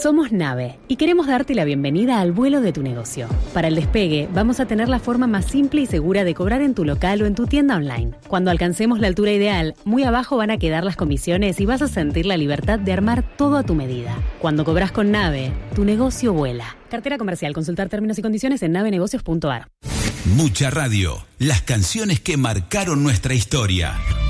Somos Nave y queremos darte la bienvenida al vuelo de tu negocio. Para el despegue, vamos a tener la forma más simple y segura de cobrar en tu local o en tu tienda online. Cuando alcancemos la altura ideal, muy abajo van a quedar las comisiones y vas a sentir la libertad de armar todo a tu medida. Cuando cobras con Nave, tu negocio vuela. Cartera comercial. Consultar términos y condiciones en navenegocios.ar. Mucha radio. Las canciones que marcaron nuestra historia.